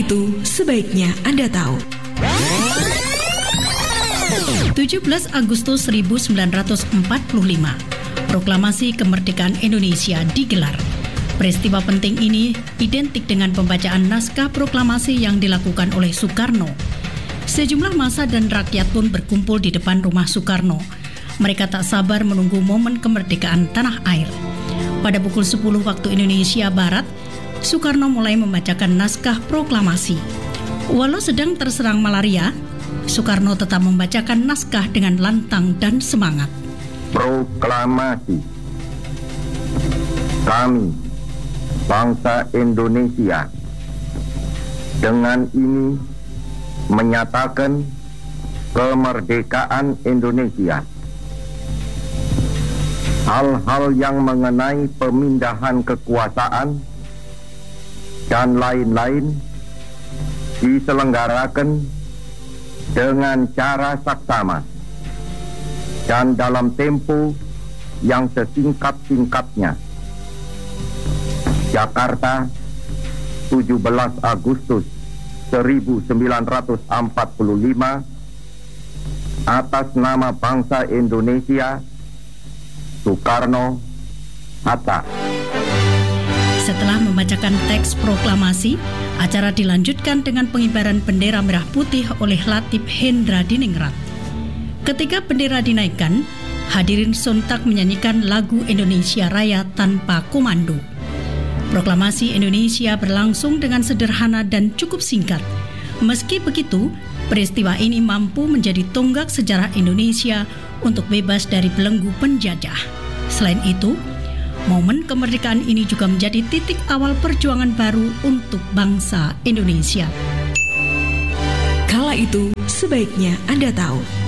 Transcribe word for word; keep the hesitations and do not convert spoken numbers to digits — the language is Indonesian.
itu sebaiknya Anda tahu. tujuh belas Agustus seribu sembilan ratus empat puluh lima, Proklamasi Kemerdekaan Indonesia digelar. Peristiwa penting ini identik dengan pembacaan naskah proklamasi yang dilakukan oleh Soekarno. Sejumlah massa dan rakyat pun berkumpul di depan rumah Soekarno. Mereka tak sabar menunggu momen kemerdekaan tanah air. Pada pukul sepuluh waktu Indonesia Barat, Soekarno mulai membacakan naskah proklamasi. Walau sedang terserang malaria, Soekarno tetap membacakan naskah dengan lantang dan semangat. Proklamasi. Kami, bangsa Indonesia, dengan ini menyatakan kemerdekaan Indonesia. Hal-hal yang mengenai pemindahan kekuasaan dan lain-lain diselenggarakan dengan cara saksama dan dalam tempo yang sesingkat-singkatnya. Jakarta, tujuh belas Agustus seribu sembilan ratus empat puluh lima. Atas nama bangsa Indonesia, Soekarno, Hatta. Setelah membacakan teks proklamasi, acara dilanjutkan dengan pengibaran bendera merah putih oleh Latif Hendra Diningrat. Ketika bendera dinaikkan, hadirin sontak menyanyikan lagu Indonesia Raya tanpa komando. Proklamasi Indonesia berlangsung dengan sederhana dan cukup singkat. Meski begitu, peristiwa ini mampu menjadi tonggak sejarah Indonesia untuk bebas dari belenggu penjajah. Selain itu, momen kemerdekaan ini juga menjadi titik awal perjuangan baru untuk bangsa Indonesia. Kala itu sebaiknya Anda tahu.